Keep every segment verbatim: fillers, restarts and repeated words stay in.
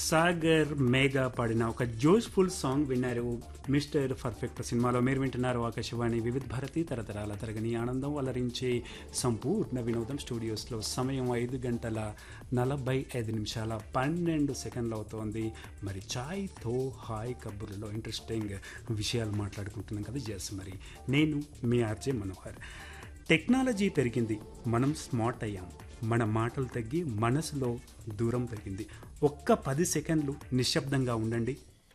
సాగర్ మేఘా పాడిన ఒక జోష్ఫుల్ సాంగ్ విన్నారు. మిస్టర్ పర్ఫెక్ట్ సినిమాలో మీరు వింటున్నారు ఆకాశవాణి వివిధ భారతి తరతరాల తరగని ఆనందం అలరించే సంపూర్ణ వినోదం. స్టూడియోస్లో సమయం ఐదు గంటల నలభై ఐదు నిమిషాల పన్నెండు సెకండ్లు అవుతోంది. మరి ఛాయ్తో హాయ్ కబుర్లలో ఇంట్రెస్టింగ్ విషయాలు మాట్లాడుకుంటున్నాం కదా. జస్ మరి నేను మీ ఆర్జే మనోహర్. టెక్నాలజీ పెరిగింది, మనం స్మార్ట్ అయ్యాం. మన మాటలు తగ్గి మనసులో దూరం పెరిగింది. ఒక్క పది సెకండ్లు నిశ్శబ్దంగా ఉండండి.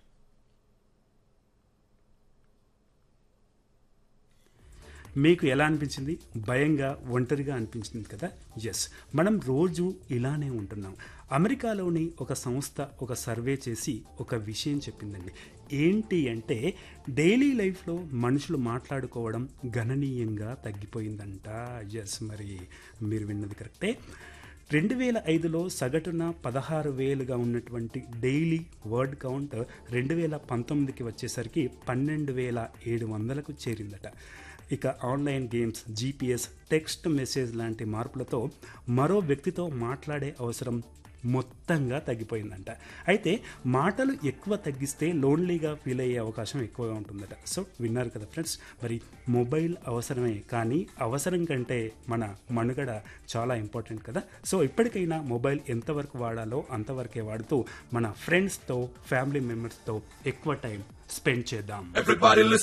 మీకు ఎలా అనిపించింది? భయంగా, ఒంటరిగా అనిపించింది కదా. ఎస్, మనం రోజు ఇలానే ఉంటున్నాం. అమెరికాలోని ఒక సంస్థ ఒక సర్వే చేసి ఒక విషయం చెప్పిందండి. ఏంటి అంటే డైలీ లైఫ్లో మనుషులు మాట్లాడుకోవడం గణనీయంగా తగ్గిపోయిందంట. ఎస్, మరి మీరు విన్నది కరెక్టే. రెండు వేల ఐదులో సగటున పదహారు వేలుగా ఉన్నటువంటి డైలీ వర్డ్ కౌంట్ రెండు వేల పంతొమ్మిదికి వచ్చేసరికి పన్నెండు వేల ఏడు వందలకు చేరిందట. ఇక online games, GPS, text message లాంటి మార్పులతో మరో వ్యక్తితో మాట్లాడే అవసరం మొత్తంగా తగ్గిపోయిందంట. అయితే మాటలు ఎక్కువ తగ్గిస్తే లోన్లీగా ఫీల్ అయ్యే అవకాశం ఎక్కువగా ఉంటుందట. సో విన్నారు కదా ఫ్రెండ్స్, మరి మొబైల్ అవసరమే, కానీ అవసరం కంటే మన మనుగడ చాలా ఇంపార్టెంట్ కదా. సో ఇప్పటికైనా మొబైల్ ఎంతవరకు వాడాలో అంతవరకే వాడుతూ మన ఫ్రెండ్స్తో, ఫ్యామిలీ మెంబర్స్తో ఎక్కువ టైం స్పెండ్ చేద్దాం.